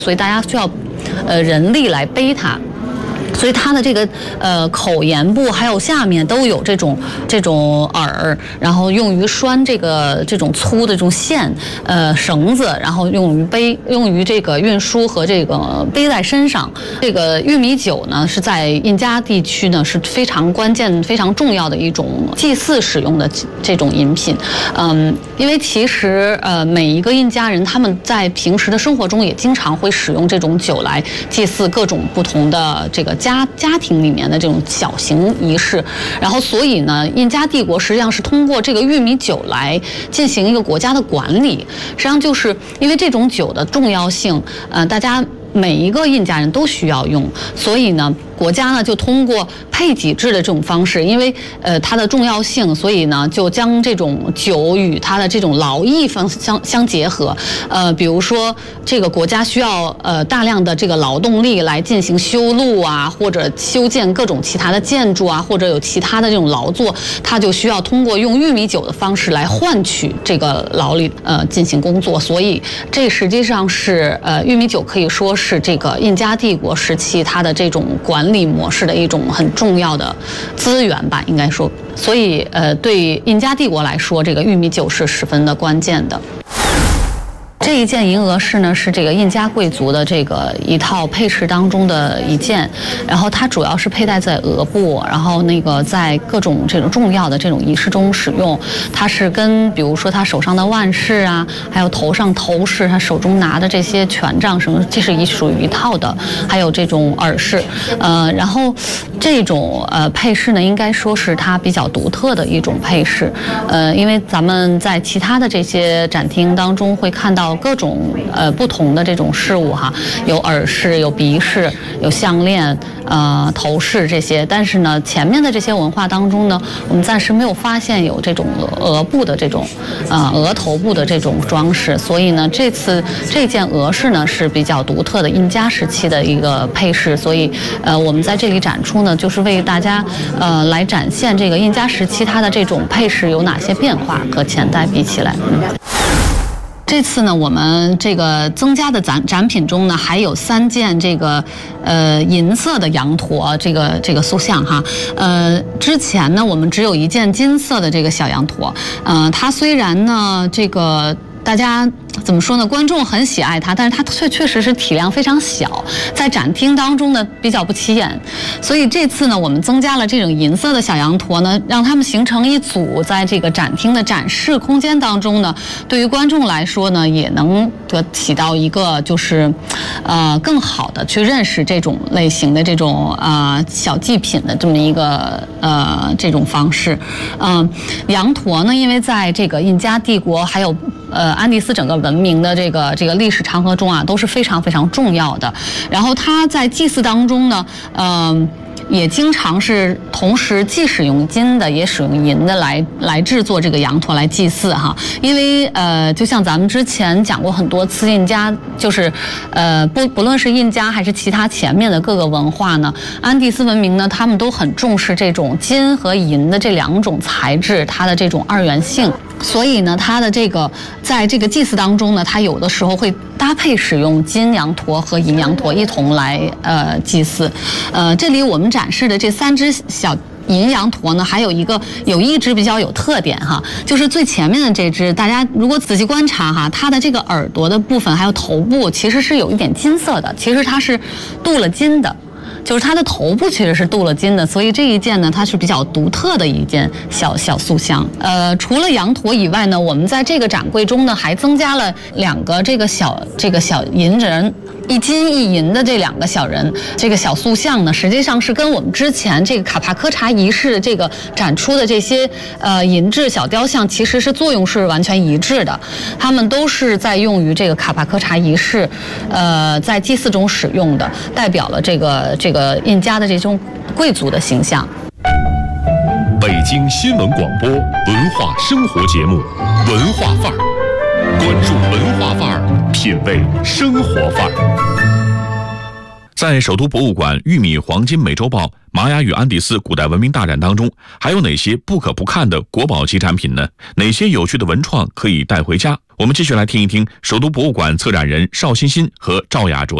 所以大家需要人力来背它。所以它的这个口沿部还有下面都有这种饵，然后用于拴这种粗的这种线绳子，然后用于这个运输和这个背在身上。这个玉米酒呢是在印加地区呢是非常关键、非常重要的一种祭祀使用的这种饮品。因为其实每一个印加人他们在平时的生活中也经常会使用这种酒来祭祀各种不同的这个家庭里面的这种小型仪式，然后所以呢，印加帝国实际上是通过这个玉米酒来进行一个国家的管理。实际上就是因为这种酒的重要性，大家每一个印加人都需要用，所以呢，国家呢就通过配给制的这种方式，因为它的重要性，所以呢就将这种酒与它的这种劳役相结合。比如说这个国家需要大量的这个劳动力来进行修路啊，或者修建各种其他的建筑啊，或者有其他的这种劳作，它就需要通过用玉米酒的方式来换取这个劳力进行工作。所以这实际上是玉米酒可以说是这个印加帝国时期它的这种管理模式的一种很重要的资源吧，应该说。所以对印加帝国来说，这个玉米酒是十分的关键的。这一件银额饰呢，是这个印加贵族的这个一套配饰当中的一件，然后它主要是佩戴在额部，然后在各种这种重要的这种仪式中使用。它是跟比如说他手上的腕饰啊，还有头上头饰，他手中拿的这些权杖什么，这是属于一套的。还有这种耳饰，然后这种配饰呢，应该说是它比较独特的一种配饰。因为咱们在其他的这些展厅当中会看到各种不同的这种饰物哈，有耳饰、有鼻饰、有项链、头饰这些。但是呢，前面的这些文化当中呢，我们暂时没有发现有这种额部的这种额头部的这种装饰。所以呢，这次这件额饰呢是比较独特的印加时期的一个配饰。所以我们在这里展出呢，就是为大家来展现这个印加时期它的这种配饰有哪些变化和前代比起来。这次呢，我们这个增加的展品中呢，还有3件这个银色的羊驼这个塑像哈。之前呢，我们只有1件金色的这个小羊驼。它虽然呢这个大家怎么说呢？观众很喜爱它，但是它确实是体量非常小，在展厅当中呢比较不起眼。所以这次呢，我们增加了这种银色的小羊驼呢，让它们形成一组，在这个展厅的展示空间当中呢，对于观众来说呢，也能起到一个就是更好的去认识这种类型的这种小祭品的这么一个这种方式。羊驼呢，因为在这个印加帝国还有安第斯整个文明的这个历史长河中啊，都是非常非常重要的。然后它在祭祀当中呢，也经常是同时既使用金的也使用银的来制作这个羊驼来祭祀哈。因为就像咱们之前讲过很多次，印加就是不论是印加还是其他前面的各个文化呢，安第斯文明呢，他们都很重视这种金和银的这2种材质它的这种二元性。所以呢，它的这个在这个祭祀当中呢，它有的时候会搭配使用金羊驼和银羊驼一同来祭祀。这里我们展示的这3只小银羊驼呢，还有一只比较有特点哈，就是最前面的这只，大家如果仔细观察哈，它的这个耳朵的部分还有头部其实是有一点金色的，其实它是镀了金的。就是它的头部其实是镀了金的，所以这一件呢，它是比较独特的一件小塑像。除了羊驼以外呢，我们在这个展柜中呢，还增加了2个这个小银人。一金一银的这2个小人，这个小塑像呢，实际上是跟我们之前这个卡帕科查仪式的这个展出的这些银质小雕像，其实是作用是完全一致的。它们都是在用于这个卡帕科查仪式，在祭祀中使用的，代表了这个印加的这种贵族的形象。 北京新闻广播文化生活节目《文化范儿》。关注文化范儿，品味生活范儿。在首都博物馆玉米黄金美洲豹玛雅与安第斯古代文明大展当中还有哪些不可不看的国宝级展品呢？哪些有趣的文创可以带回家？我们继续来听一听首都博物馆策展人邵欣欣和赵雅卓